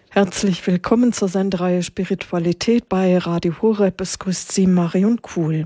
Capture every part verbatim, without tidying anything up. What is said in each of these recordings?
Herzlich willkommen zur Sendereihe Spiritualität bei Radio Horeb. Es grüßt Sie Marion Kuhl.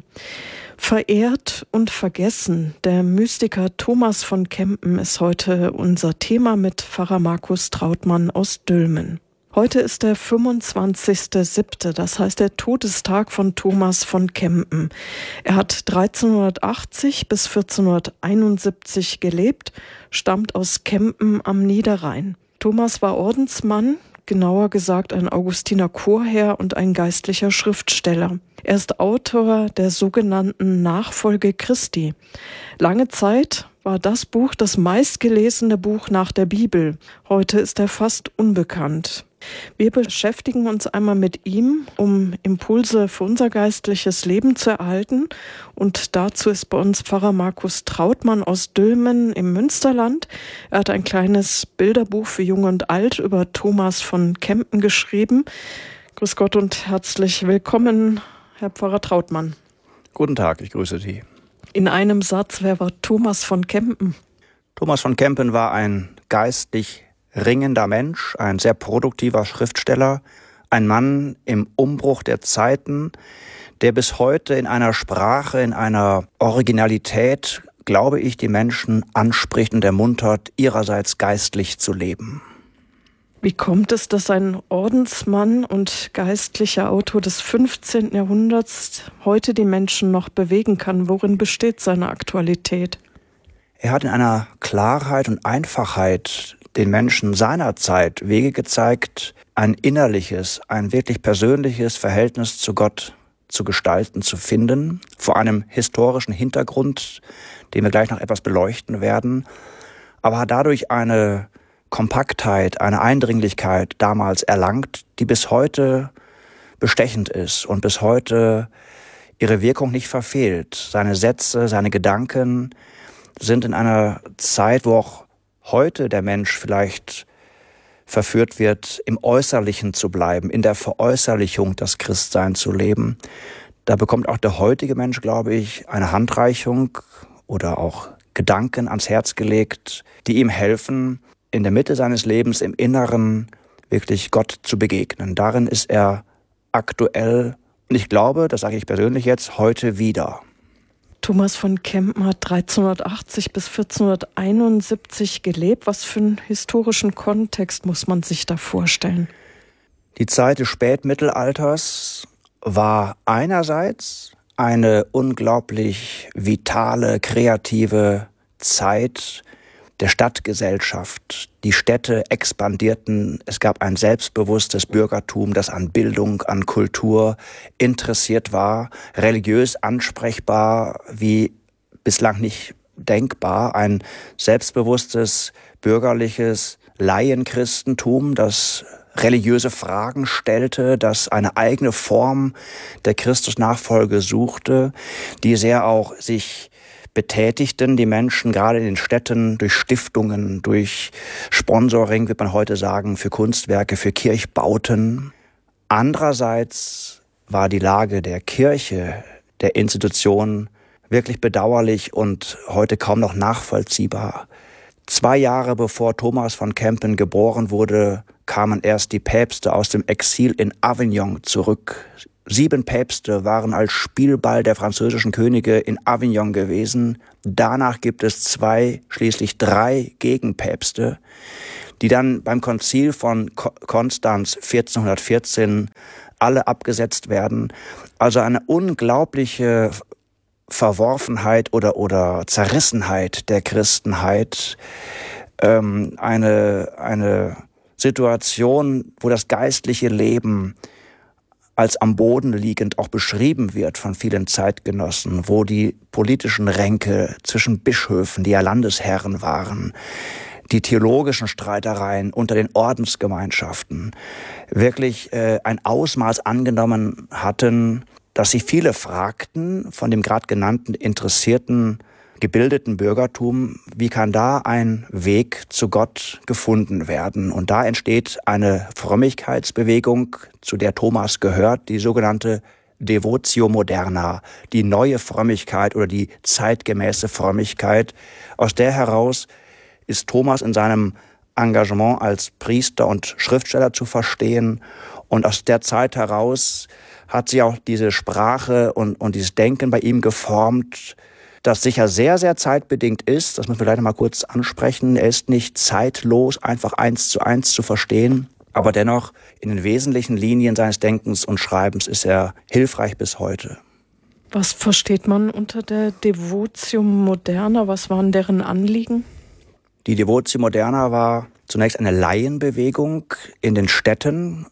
Verehrt und vergessen. Der Mystiker Thomas von Kempen ist heute unser Thema mit Pfarrer Markus Trautmann aus Dülmen. Heute ist der fünfundzwanzigster siebte, das heißt der Todestag von Thomas von Kempen. Er hat dreizehnhundertachtzig bis vierzehnhunderteinundsiebzig gelebt, stammt aus Kempen am Niederrhein. Thomas war Ordensmann, genauer gesagt ein Augustiner Chorherr und ein geistlicher Schriftsteller. Er ist Autor der sogenannten Nachfolge Christi. Lange Zeit war das Buch das meistgelesene Buch nach der Bibel. Heute ist er fast unbekannt. Wir beschäftigen uns einmal mit ihm, um Impulse für unser geistliches Leben zu erhalten. Und dazu ist bei uns Pfarrer Markus Trautmann aus Dülmen im Münsterland. Er hat ein kleines Bilderbuch für Jung und Alt über Thomas von Kempen geschrieben. Grüß Gott und herzlich willkommen, Herr Pfarrer Trautmann. Guten Tag, ich grüße Sie. In einem Satz, wer war Thomas von Kempen? Thomas von Kempen war ein geistlich ringender Mensch, ein sehr produktiver Schriftsteller, ein Mann im Umbruch der Zeiten, der bis heute in einer Sprache, in einer Originalität, glaube ich, die Menschen anspricht und ermuntert, ihrerseits geistlich zu leben. Wie kommt es, dass ein Ordensmann und geistlicher Autor des fünfzehnten Jahrhunderts heute die Menschen noch bewegen kann? Worin besteht seine Aktualität? Er hat in einer Klarheit und Einfachheit den Menschen seiner Zeit Wege gezeigt, ein innerliches, ein wirklich persönliches Verhältnis zu Gott zu gestalten, zu finden, vor einem historischen Hintergrund, den wir gleich noch etwas beleuchten werden, aber hat dadurch eine Kompaktheit, eine Eindringlichkeit damals erlangt, die bis heute bestechend ist und bis heute ihre Wirkung nicht verfehlt. Seine Sätze, seine Gedanken sind in einer Zeit, wo auch heute der Mensch vielleicht verführt wird, im Äußerlichen zu bleiben, in der Veräußerlichung das Christsein zu leben. Da bekommt auch der heutige Mensch, glaube ich, eine Handreichung oder auch Gedanken ans Herz gelegt, die ihm helfen, in der Mitte seines Lebens, im Inneren, wirklich Gott zu begegnen. Darin ist er aktuell und ich glaube, das sage ich persönlich jetzt, heute wieder. Thomas von Kempen hat dreizehnhundertachtzig bis vierzehnhunderteinundsiebzig gelebt. Was für einen historischen Kontext muss man sich da vorstellen? Die Zeit des Spätmittelalters war einerseits eine unglaublich vitale, kreative Zeit der Stadtgesellschaft. Die Städte expandierten, es gab ein selbstbewusstes Bürgertum, das an Bildung, an Kultur interessiert war, religiös ansprechbar wie bislang nicht denkbar, ein selbstbewusstes, bürgerliches Laienchristentum, das religiöse Fragen stellte, das eine eigene Form der Christusnachfolge suchte, die sehr auch sich betätigten, die Menschen gerade in den Städten durch Stiftungen, durch Sponsoring, wird man heute sagen, für Kunstwerke, für Kirchbauten. Andererseits war die Lage der Kirche, der Institution wirklich bedauerlich und heute kaum noch nachvollziehbar. Zwei Jahre bevor Thomas von Kempen geboren wurde, kamen erst die Päpste aus dem Exil in Avignon zurück. Sieben Päpste waren als Spielball der französischen Könige in Avignon gewesen. Danach gibt es zwei, schließlich drei Gegenpäpste, die dann beim Konzil von Konstanz vierzehnhundertvierzehn alle abgesetzt werden. Also eine unglaubliche Verworfenheit oder, oder Zerrissenheit der Christenheit. Ähm, eine, eine Situation, wo das geistliche Leben als am Boden liegend auch beschrieben wird von vielen Zeitgenossen, wo die politischen Ränke zwischen Bischöfen, die ja Landesherren waren, die theologischen Streitereien unter den Ordensgemeinschaften wirklich äh, ein Ausmaß angenommen hatten, dass sich viele fragten von dem gerade genannten interessierten, gebildeten Bürgertum, wie kann da ein Weg zu Gott gefunden werden? Und da entsteht eine Frömmigkeitsbewegung, zu der Thomas gehört, die sogenannte Devotio Moderna, die neue Frömmigkeit oder die zeitgemäße Frömmigkeit. Aus der heraus ist Thomas in seinem Engagement als Priester und Schriftsteller zu verstehen. Und aus der Zeit heraus hat sich auch diese Sprache und, und dieses Denken bei ihm geformt, das sicher sehr, sehr zeitbedingt ist. Das müssen wir gleich mal kurz ansprechen. Er ist nicht zeitlos, einfach eins zu eins zu verstehen. Aber dennoch, in den wesentlichen Linien seines Denkens und Schreibens ist er hilfreich bis heute. Was versteht man unter der Devotio Moderna? Was waren deren Anliegen? Die Devotio Moderna war zunächst eine Laienbewegung in den Städten,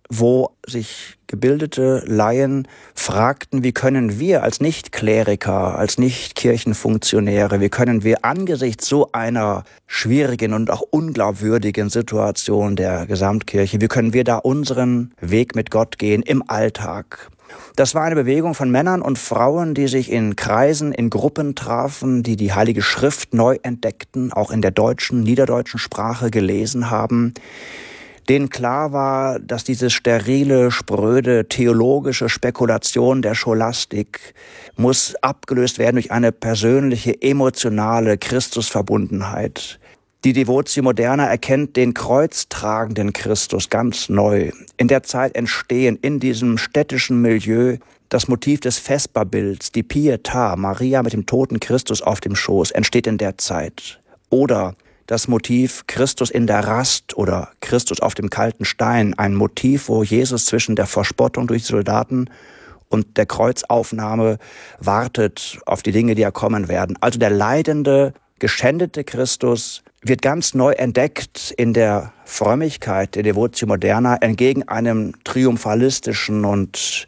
wo sich gebildete Laien fragten, wie können wir als Nicht-Kleriker, als Nicht-Kirchenfunktionäre, wie können wir angesichts so einer schwierigen und auch unglaubwürdigen Situation der Gesamtkirche, wie können wir da unseren Weg mit Gott gehen im Alltag? Das war eine Bewegung von Männern und Frauen, die sich in Kreisen, in Gruppen trafen, die die Heilige Schrift neu entdeckten, auch in der deutschen, niederdeutschen Sprache gelesen haben, denen klar war, dass diese sterile, spröde, theologische Spekulation der Scholastik muss abgelöst werden durch eine persönliche, emotionale Christusverbundenheit. Die Devotio Moderna erkennt den kreuztragenden Christus ganz neu. In der Zeit entstehen in diesem städtischen Milieu das Motiv des Vesperbilds, die Pietà, Maria mit dem toten Christus auf dem Schoß, entsteht in der Zeit. Oder das Motiv Christus in der Rast oder Christus auf dem kalten Stein, ein Motiv, wo Jesus zwischen der Verspottung durch die Soldaten und der Kreuzaufnahme wartet auf die Dinge, die ja kommen werden. Also der leidende, geschändete Christus wird ganz neu entdeckt in der Frömmigkeit der Devotio Moderna entgegen einem triumphalistischen und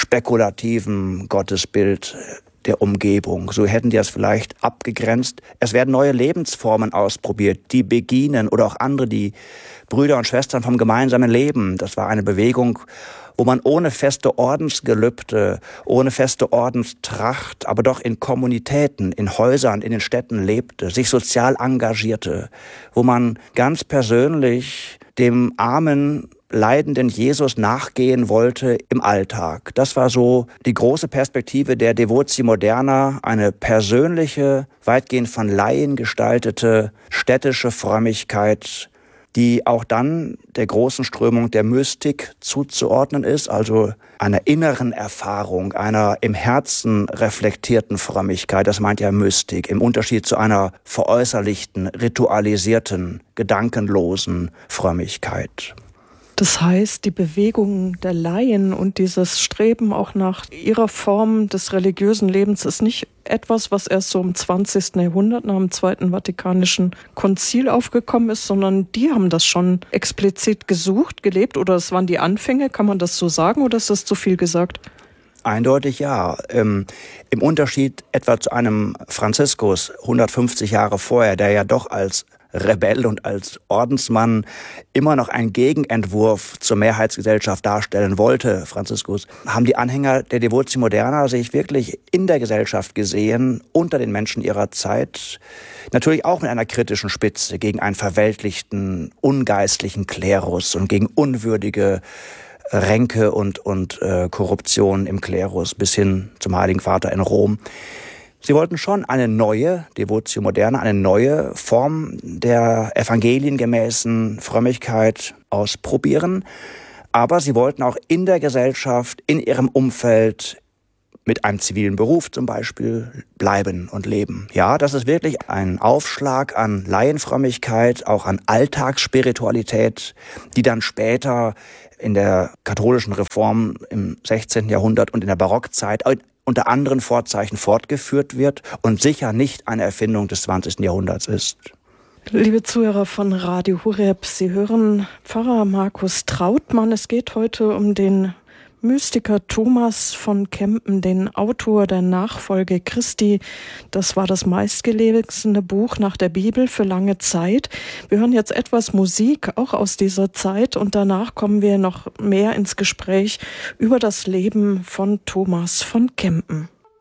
spekulativen Gottesbild der Umgebung. So hätten die das vielleicht abgegrenzt. Es werden neue Lebensformen ausprobiert, die Beginen oder auch andere, die Brüder und Schwestern vom gemeinsamen Leben. Das war eine Bewegung, wo man ohne feste Ordensgelübde, ohne feste Ordenstracht, aber doch in Kommunitäten, in Häusern, in den Städten lebte, sich sozial engagierte, wo man ganz persönlich dem armen, leidenden Jesus nachgehen wollte im Alltag. Das war so die große Perspektive der Devotio Moderna, eine persönliche, weitgehend von Laien gestaltete städtische Frömmigkeit, die auch dann der großen Strömung der Mystik zuzuordnen ist, also einer inneren Erfahrung, einer im Herzen reflektierten Frömmigkeit. Das meint ja Mystik, im Unterschied zu einer veräußerlichten, ritualisierten, gedankenlosen Frömmigkeit. Das heißt, die Bewegung der Laien und dieses Streben auch nach ihrer Form des religiösen Lebens ist nicht etwas, was erst so im zwanzigsten Jahrhundert nach dem Zweiten Vatikanischen Konzil aufgekommen ist, sondern die haben das schon explizit gesucht, gelebt, oder es waren die Anfänge, kann man das so sagen, oder ist das zu viel gesagt? Eindeutig ja. Ähm, im Unterschied etwa zu einem Franziskus hundertfünfzig Jahre vorher, der ja doch als Rebell und als Ordensmann immer noch einen Gegenentwurf zur Mehrheitsgesellschaft darstellen wollte, Franziskus, haben die Anhänger der Devotio Moderna sich wirklich in der Gesellschaft gesehen, unter den Menschen ihrer Zeit, natürlich auch mit einer kritischen Spitze gegen einen verweltlichten, ungeistlichen Klerus und gegen unwürdige Ränke und, und äh, Korruption im Klerus bis hin zum Heiligen Vater in Rom. Sie wollten schon eine neue Devotio Moderna, eine neue Form der evangeliengemäßen Frömmigkeit ausprobieren. Aber sie wollten auch in der Gesellschaft, in ihrem Umfeld, mit einem zivilen Beruf zum Beispiel, bleiben und leben. Ja, das ist wirklich ein Aufschlag an Laienfrömmigkeit, auch an Alltagsspiritualität, die dann später in der katholischen Reform im sechzehnten Jahrhundert und in der Barockzeit unter anderen Vorzeichen fortgeführt wird und sicher nicht eine Erfindung des zwanzigsten Jahrhunderts ist. Liebe Zuhörer von Radio Horeb, Sie hören Pfarrer Markus Trautmann. Es geht heute um den Mystiker Thomas von Kempen, den Autor der Nachfolge Christi. Das war das meistgelesene Buch nach der Bibel für lange Zeit. Wir hören jetzt etwas Musik, auch aus dieser Zeit, und danach kommen wir noch mehr ins Gespräch über das Leben von Thomas von Kempen.